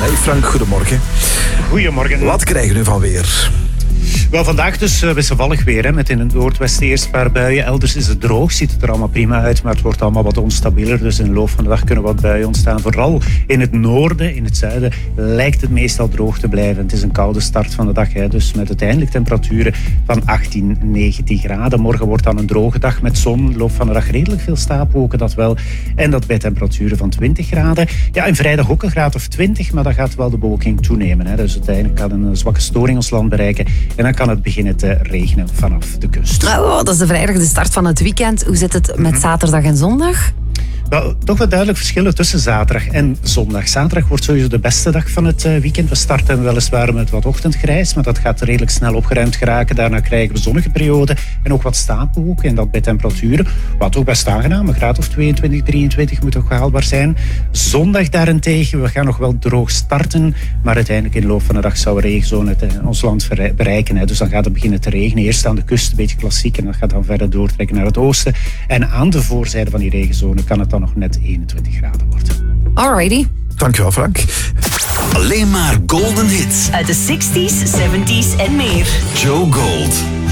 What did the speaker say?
Hey Frank, goedemorgen. Goedemorgen. Wat krijgen we nu van weer? Wel, vandaag dus wisselvallig weer, hè, met in het noordwesten eerst een paar buien. Elders is het droog, ziet het er allemaal prima uit, maar het wordt allemaal wat onstabieler. Dus in de loop van de dag kunnen wat buien ontstaan. Vooral in het noorden, in het zuiden, lijkt het meestal droog te blijven. Het is een koude start van de dag, hè, dus met uiteindelijk temperaturen van 18, 19 graden. Morgen wordt dan een droge dag met zon. In de loop van de dag redelijk veel stapelwolken, dat wel. En dat bij temperaturen van 20 graden. Ja, en vrijdag ook een graad of 20, maar dan gaat wel de bewolking toenemen. Hè. Dus uiteindelijk kan een zwakke storing ons land bereiken. En dan kan het beginnen te regenen vanaf de kust. Oh, dat is de vrijdag, de start van het weekend. Hoe zit het met zaterdag en zondag? Wel, toch wat duidelijk verschillen tussen zaterdag en zondag. Zaterdag wordt sowieso de beste dag van het weekend. We starten weliswaar met wat ochtendgrijs, maar dat gaat redelijk snel opgeruimd geraken. Daarna krijgen we zonnige perioden en ook wat stapelwolken. En dat bij temperaturen, wat toch best aangenaam, een graad of 22, 23 moet ook haalbaar zijn. Zondag daarentegen, we gaan nog wel droog starten, maar uiteindelijk in de loop van de dag zou een regenzone ons land bereiken. Hè. Dus dan gaat het beginnen te regenen. Eerst aan de kust, een beetje klassiek, en dat gaat dan verder doortrekken naar het oosten. En aan de voorzijde van die regenzone kan het dan nog net 21 graden worden. Alrighty. Dankjewel Frank. Alleen maar golden hits. Uit de 60s, 70s en meer. Joe Gold.